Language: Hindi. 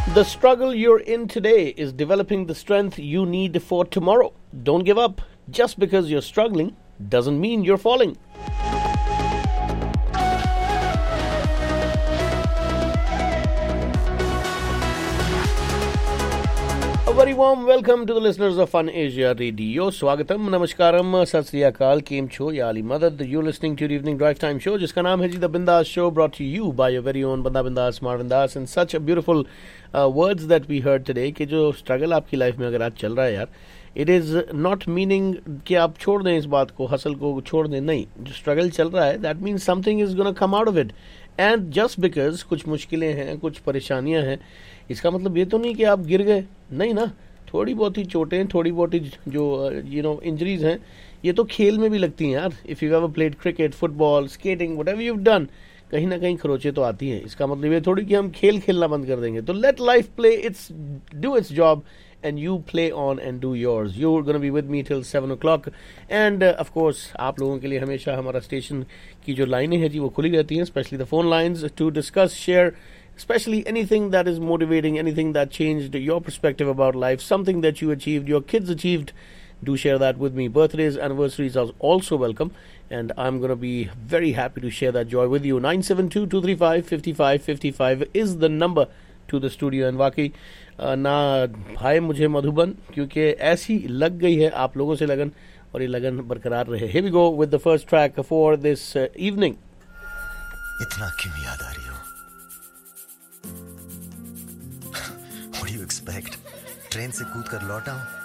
The struggle you're in today is developing the strength you need for tomorrow. Don't give up. Just because you're struggling doesn't mean you're falling. A very warm welcome to the listeners of Fun Asia Radio. Swagatam, Namaskaram, Sat Sri Akal, Kem Cho, Ya Ali Madad. You're listening to your evening drive time show, जिसका नाम है जी The Bindas Show, brought to you by your very own Banda Bindas, Marvin Das, and such a beautiful words that we heard today कि जो struggle आपकी life में अगर आज चल रहा है यार, it is not meaning कि आप छोड़ दें इस बात को, हसल को छोड़ दें, नहीं. जो struggle चल रहा है, that means something is going to come out of it. And just because कुछ मुश्किलें हैं, कुछ परेशानियां हैं, इसका मतलब ये तो नहीं कि आप गिर गए, नहीं ना. थोड़ी बहुत ही चोटें, थोड़ी बहुत ही जो इंजरीज हैं, ये तो खेल में भी लगती हैं यार. If you ever played cricket, football, skating, whatever you have done, कहीं ना कहीं खरोचे तो आती हैं. इसका मतलब ये थोड़ी कि हम खेल खेलना बंद कर देंगे. तो late life play it's do it's job and you play on and do yours. You're going to be with me till 7 o'clock. And of course, आप लोगों के लिए हमेशा हमारा स्टेशन की जो लाइनें हैं जी वो खुली रहती हैं, especially the phone lines, to discuss, share, especially anything that is motivating, anything that changed your perspective about life, something that you achieved, your kids achieved. Do share that with me. Birthdays, anniversaries are also welcome, and I'm going to be very happy to share that joy with you. 972-235-5555 is the number to the studio. And वाकई ना भाई मुझे मधुबन, क्योंकि ऐसी लग गई है आप लोगों से लगन, और ये लगन बरकरार रहे. Here we go with the first track for this evening. इतना क्यों याद आ रही हो? What do you expect? Train से कूद कर लौटा हूं,